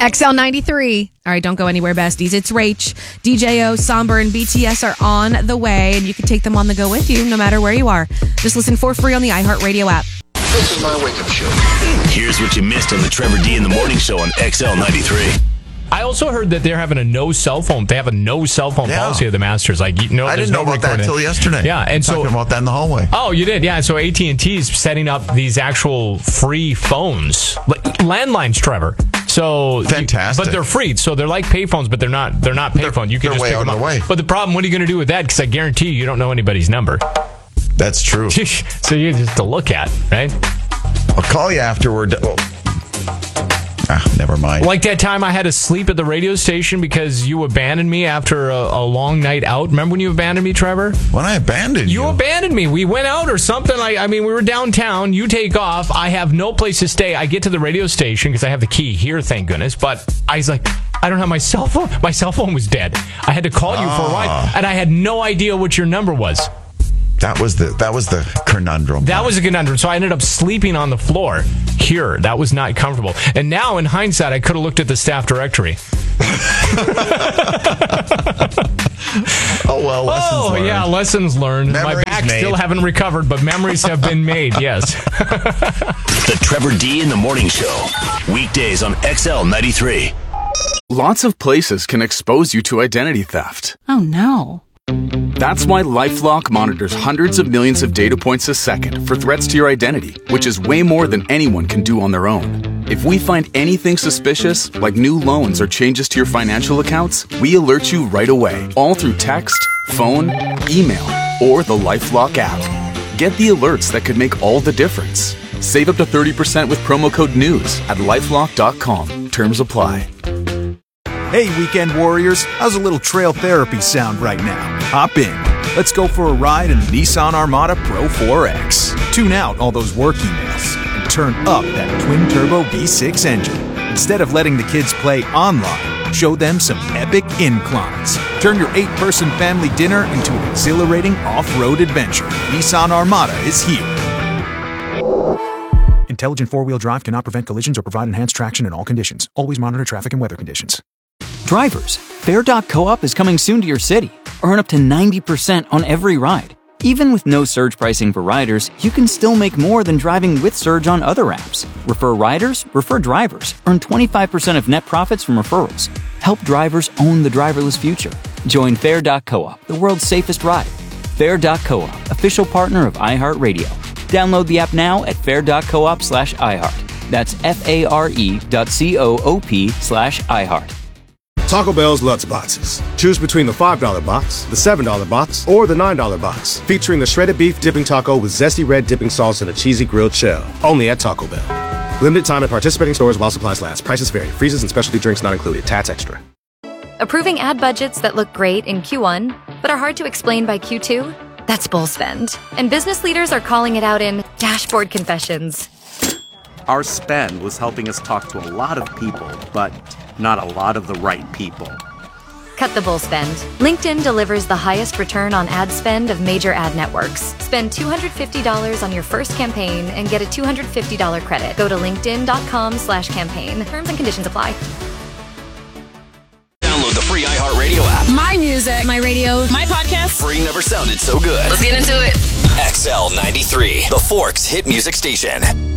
XL93. All right, don't go anywhere, besties. It's Rach, DJO, Somber, and BTS are on the way, and you can take them on the go with you no matter where you are. Just listen for free on the iHeartRadio app. This is my wake-up show. Here's what you missed on the Trevor D in the Morning Show on XL93. I also heard that they're having a no cell phone. They have a no cell phone policy of the Masters. Like, you know, I didn't know about that until yesterday. Yeah, and so talking about that in the hallway. Oh, you did, yeah. So AT&T's setting up these actual free phones, like landlines, Trevor. So fantastic, but they're free. So they're like payphones, but they're not payphones. You can just pick them up. Way. But the problem, what are you going to do with that? Because I guarantee you don't know anybody's number. That's true. So you just to look at, right? I'll call you afterward. Never mind. Like that time I had to sleep at the radio station because you abandoned me after a long night out. Remember when you abandoned me, Trevor? When I abandoned you? You abandoned me. We went out or something. We were downtown. You take off. I have no place to stay. I get to the radio station because I have the key here, thank goodness. But I was like, I don't have my cell phone. My cell phone was dead. I had to call you for a while, and I had no idea what your number was. That was the conundrum. That was a conundrum. So I ended up sleeping on the floor here. That was not comfortable. And now, in hindsight, I could have looked at the staff directory. Lessons learned. Yeah, lessons learned. Memories My back made. still haven't recovered, but memories have been made, yes. The Trevor D in the Morning Show. Weekdays on XL93. Lots of places can expose you to identity theft. Oh, no. That's why LifeLock monitors hundreds of millions of data points a second for threats to your identity, which is way more than anyone can do on their own. If we find anything suspicious, like new loans or changes to your financial accounts, we alert you right away, all through text, phone, email, or the LifeLock app. Get the alerts that could make all the difference. Save up to 30% with promo code NEWS at LifeLock.com. Terms apply. Hey, weekend warriors, how's a little trail therapy sound right now? Hop in. Let's go for a ride in the Nissan Armada Pro 4X. Tune out all those work emails and turn up that twin-turbo V6 engine. Instead of letting the kids play online, show them some epic inclines. Turn your 8-person family dinner into an exhilarating off-road adventure. Nissan Armada is here. Intelligent four-wheel drive cannot prevent collisions or provide enhanced traction in all conditions. Always monitor traffic and weather conditions. Drivers, Fair.coop is coming soon to your city. Earn up to 90% on every ride. Even with no surge pricing for riders, you can still make more than driving with Surge on other apps. Refer riders, refer drivers. Earn 25% of net profits from referrals. Help drivers own the driverless future. Join Fair.coop, the world's safest ride. Fair.coop, official partner of iHeartRadio. Download the app now at fair.coop/iHeart. That's FARE.coop/iHeart. Taco Bell's Lutz Boxes. Choose between the $5 box, the $7 box, or the $9 box. Featuring the shredded beef dipping taco with zesty red dipping sauce and a cheesy grilled shell. Only at Taco Bell. Limited time at participating stores while supplies last. Prices vary. Freezes and specialty drinks not included. Tats extra. Approving ad budgets that look great in Q1, but are hard to explain by Q2? That's bull spend. And business leaders are calling it out in dashboard confessions. Our spend was helping us talk to a lot of people, but not a lot of the right people. Cut the bull spend. LinkedIn delivers the highest return on ad spend of major ad networks. Spend $250 on your first campaign and get a $250 credit. Go to linkedin.com/campaign. Terms and conditions apply. Download the free iHeartRadio app. My music, my radio, my podcast. Free never sounded so good. Let's get into it. XL93, the Forks hit music station.